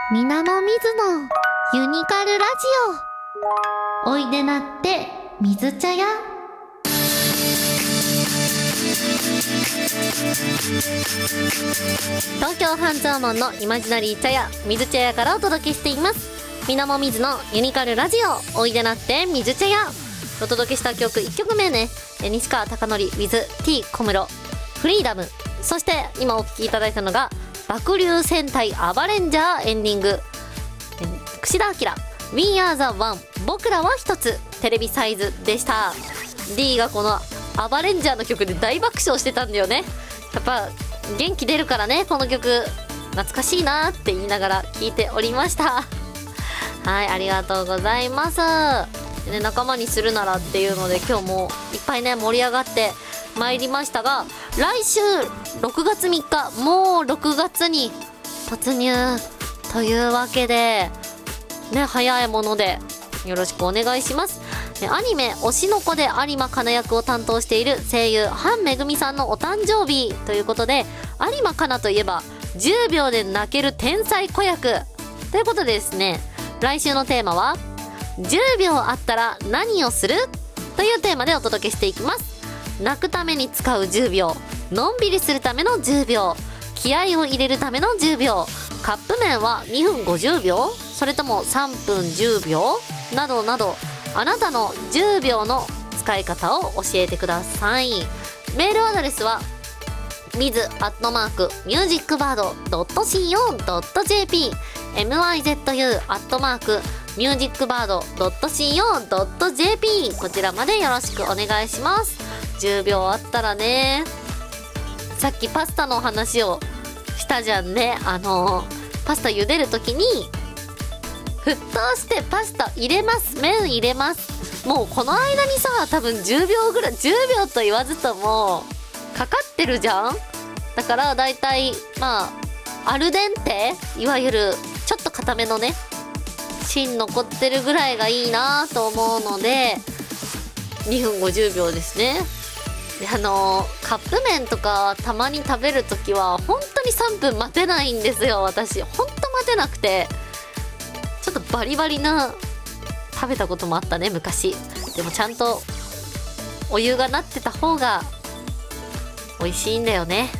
みなもみずのユニカルラジオ。おいでなって水茶屋。東京半蔵門のイマジナリー茶屋水茶屋からお届けしています。みなもみずのユニカルラジオ、おいでなって水茶屋。お届けした曲1曲目ね、西川貴教 with T 小室フリーダム。そして今お聴きいただいたのが爆竜戦隊アバレンジャーエンディング、櫛田明 We are the one 僕らは一つテレビサイズでした。 D がこのアバレンジャーの曲で大爆笑してたんだよね。やっぱ元気出るからね、この曲懐かしいなって言いながら聴いておりました。はい、ありがとうございます。でね、仲間にするならっていうので今日もいっぱいね盛り上がってまいりましたが、来週6月3日もう6月に突入というわけでね、早いものでよろしくお願いします。アニメ推しの子で有馬かな役を担当している声優韓めぐみさんのお誕生日ということで、有馬かなといえば10秒で泣ける天才子役ということでですね、来週のテーマは10秒あったら何をするというテーマでお届けしていきます。泣くために使う10秒、のんびりするための10秒、気合を入れるための10秒、カップ麺は2分50秒、それとも3分10秒などなど、あなたの10秒の使い方を教えてください。メールアドレスは miz@musicbird.co.jp mizu@musicbird.co.jp こちらまでよろしくお願いします。10秒あったらね、さっきパスタの話をしたじゃんね。パスタ茹でるときに沸騰してパスタ入れます、麺入れます。もうこの間にさ、多分10秒ぐらい、10秒と言わずともかかってるじゃん。だからだいたいアルデンテ、いわゆるちょっと固めのね芯残ってるぐらいがいいなと思うので2分50秒ですね。でカップ麺とかたまに食べるときは本当に3分待てないんですよ。私本当待てなくて、ちょっとバリバリな食べたこともあったね昔。でもちゃんとお湯がなってた方が美味しいんだよね。